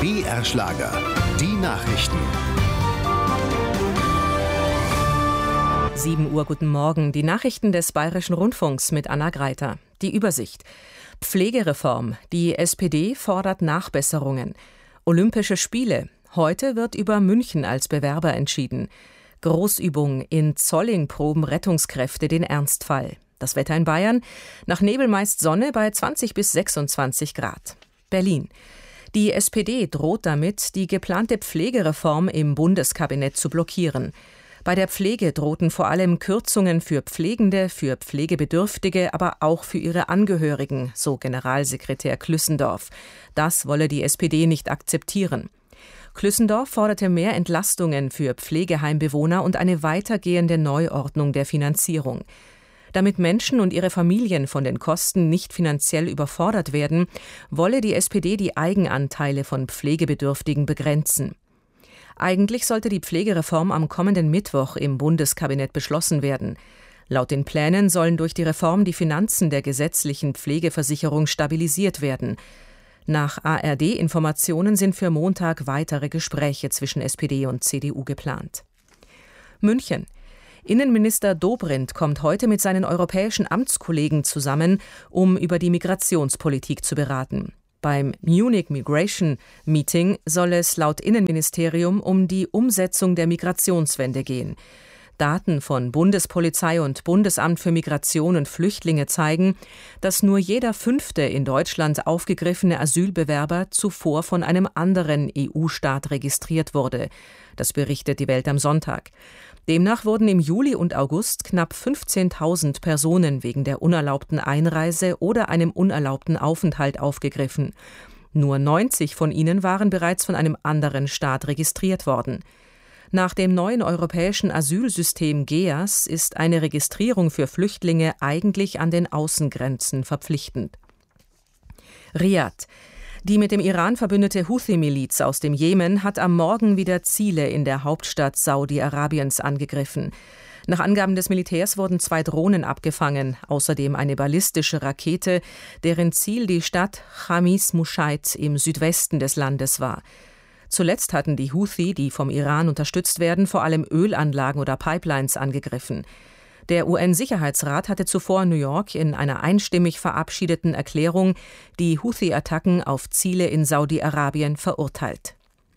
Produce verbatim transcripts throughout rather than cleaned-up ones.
B R Schlager, die Nachrichten. sieben Uhr, guten Morgen. Die Nachrichten des Bayerischen Rundfunks mit Anna Greiter. Die Übersicht. Pflegereform. Die S P D fordert Nachbesserungen. Olympische Spiele. Heute wird über München als Bewerber entschieden. Großübung. In Zolling proben Rettungskräfte den Ernstfall. Das Wetter in Bayern. Nach Nebel meist Sonne bei zwanzig bis sechsundzwanzig Grad. Berlin. Die S P D droht damit, die geplante Pflegereform im Bundeskabinett zu blockieren. Bei der Pflege drohten vor allem Kürzungen für Pflegende, für Pflegebedürftige, aber auch für ihre Angehörigen, so Generalsekretär Klüssendorf. Das wolle die S P D nicht akzeptieren. Klüssendorf forderte mehr Entlastungen für Pflegeheimbewohner und eine weitergehende Neuordnung der Finanzierung. Damit Menschen und ihre Familien von den Kosten nicht finanziell überfordert werden, wolle die S P D die Eigenanteile von Pflegebedürftigen begrenzen. Eigentlich sollte die Pflegereform am kommenden Mittwoch im Bundeskabinett beschlossen werden. Laut den Plänen sollen durch die Reform die Finanzen der gesetzlichen Pflegeversicherung stabilisiert werden. Nach A R D-Informationen sind für Montag weitere Gespräche zwischen S P D und C D U geplant. München. Innenminister Dobrindt kommt heute mit seinen europäischen Amtskollegen zusammen, um über die Migrationspolitik zu beraten. Beim Munich Migration Meeting soll es laut Innenministerium um die Umsetzung der Migrationswende gehen. Daten von Bundespolizei und Bundesamt für Migration und Flüchtlinge zeigen, dass nur jeder fünfte in Deutschland aufgegriffene Asylbewerber zuvor von einem anderen E U-Staat registriert wurde. Das berichtet die Welt am Sonntag. Demnach wurden im Juli und August knapp fünfzehntausend Personen wegen der unerlaubten Einreise oder einem unerlaubten Aufenthalt aufgegriffen. Nur neunzig von ihnen waren bereits von einem anderen Staat registriert worden. Nach dem neuen europäischen Asylsystem G E A S ist eine Registrierung für Flüchtlinge eigentlich an den Außengrenzen verpflichtend. Riad. Die mit dem Iran verbündete Houthi-Miliz aus dem Jemen hat am Morgen wieder Ziele in der Hauptstadt Saudi-Arabiens angegriffen. Nach Angaben des Militärs wurden zwei Drohnen abgefangen, außerdem eine ballistische Rakete, deren Ziel die Stadt Chamis Mushaid im Südwesten des Landes war. Zuletzt hatten die Houthi, die vom Iran unterstützt werden, vor allem Ölanlagen oder Pipelines angegriffen. Der U N-Sicherheitsrat hatte zuvor in New York in einer einstimmig verabschiedeten Erklärung die Houthi-Attacken auf Ziele in Saudi-Arabien verurteilt.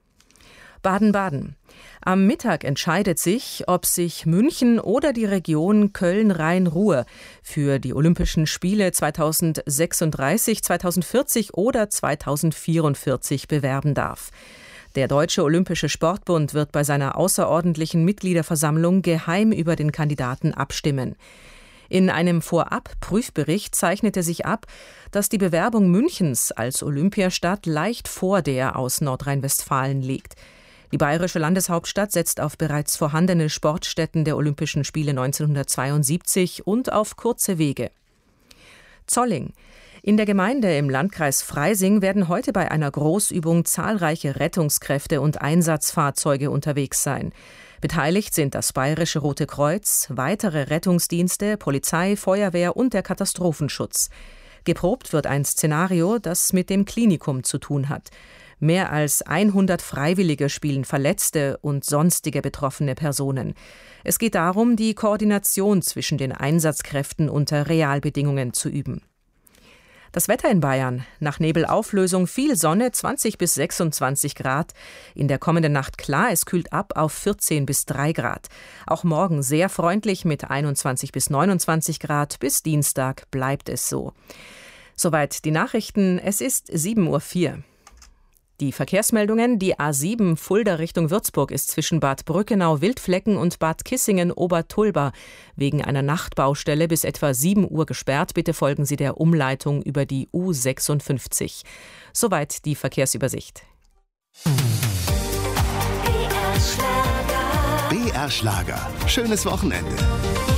Baden-Baden. Am Mittag entscheidet sich, ob sich München oder die Region Köln-Rhein-Ruhr für die Olympischen Spiele zweitausendsechsunddreißig, zweitausendvierzig oder zweitausendvierundvierzig bewerben darf. Der Deutsche Olympische Sportbund wird bei seiner außerordentlichen Mitgliederversammlung geheim über den Kandidaten abstimmen. In einem Vorab-Prüfbericht zeichnete sich ab, dass die Bewerbung Münchens als Olympiastadt leicht vor der aus Nordrhein-Westfalen liegt. Die bayerische Landeshauptstadt setzt auf bereits vorhandene Sportstätten der Olympischen Spiele neunzehnhundertzweiundsiebzig und auf kurze Wege. Zolling. In der Gemeinde im Landkreis Freising werden heute bei einer Großübung zahlreiche Rettungskräfte und Einsatzfahrzeuge unterwegs sein. Beteiligt sind das Bayerische Rote Kreuz, weitere Rettungsdienste, Polizei, Feuerwehr und der Katastrophenschutz. Geprobt wird ein Szenario, das mit dem Klinikum zu tun hat. Mehr als hundert Freiwillige spielen Verletzte und sonstige betroffene Personen. Es geht darum, die Koordination zwischen den Einsatzkräften unter Realbedingungen zu üben. Das Wetter in Bayern. Nach Nebelauflösung viel Sonne, zwanzig bis sechsundzwanzig Grad. In der kommenden Nacht klar, es kühlt ab auf vierzehn bis drei Grad. Auch morgen sehr freundlich mit einundzwanzig bis neunundzwanzig Grad. Bis Dienstag bleibt es so. Soweit die Nachrichten. Es ist sieben Uhr vier. Die Verkehrsmeldungen: Die A sieben Fulda Richtung Würzburg ist zwischen Bad Brückenau-Wildflecken und Bad Kissingen-Obertulba wegen einer Nachtbaustelle bis etwa sieben Uhr gesperrt. Bitte folgen Sie der Umleitung über die U sechsundfünfzig. Soweit die Verkehrsübersicht. B R Schlager. Schönes Wochenende.